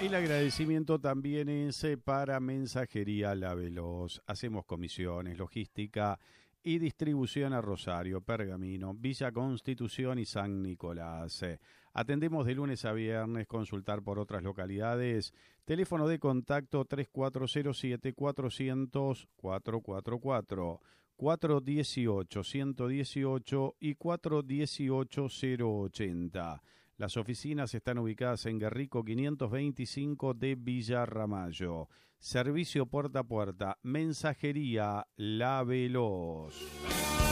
El agradecimiento también es para Mensajería La Veloz. Hacemos comisiones, logística y distribución a Rosario, Pergamino, Villa Constitución y San Nicolás. Atendemos de lunes a viernes. Consultar por otras localidades. Teléfono de contacto 3407-400-444, 418-118 y 418-080. Las oficinas están ubicadas en Guerrico 525 de Villa Ramallo. Servicio puerta a puerta. Mensajería La Veloz.